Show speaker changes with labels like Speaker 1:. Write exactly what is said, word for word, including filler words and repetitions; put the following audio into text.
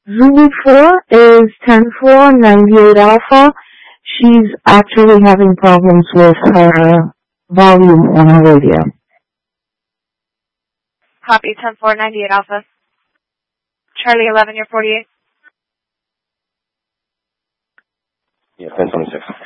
Speaker 1: Zulu four is ten four ninety-eight Alpha. She's actually having problems with her volume on her radio.
Speaker 2: Copy, ten four ninety-eight Alpha. Charlie eleven, you're forty-eight.
Speaker 3: Yeah, ten twenty-six.